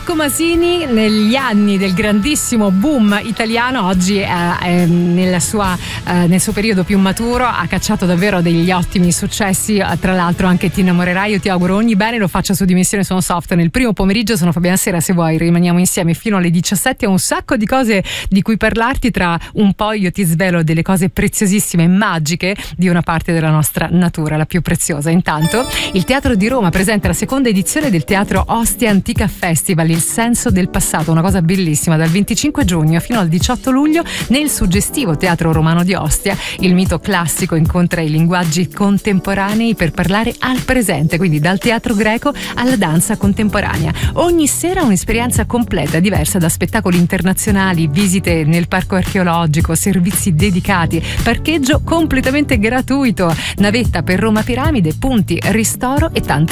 Rocco Masini, negli anni del grandissimo boom italiano, oggi nel suo periodo più maturo ha cacciato davvero degli ottimi successi. Tra l'altro anche Ti innamorerai, io ti auguro ogni bene, lo faccio su Dimensione Sono Soft nel primo pomeriggio. Sono Fabiana Sera, se vuoi rimaniamo insieme fino alle 17. Ho un sacco di cose di cui parlarti, tra un po' io ti svelo delle cose preziosissime e magiche di una parte della nostra natura, la più preziosa. Intanto il Teatro di Roma presenta la seconda edizione del Teatro Ostia Antica Festival, il senso del passato, una cosa bellissima. Dal 25 giugno fino al 18 luglio nel suggestivo Teatro Romano di Ostia il mito classico incontra i linguaggi contemporanei per parlare al presente, quindi dal teatro greco alla danza contemporanea. Ogni sera un'esperienza completa, diversa, da spettacoli internazionali, visite nel parco archeologico, servizi dedicati, parcheggio completamente gratuito, navetta per Roma Piramide, punti, ristoro e tante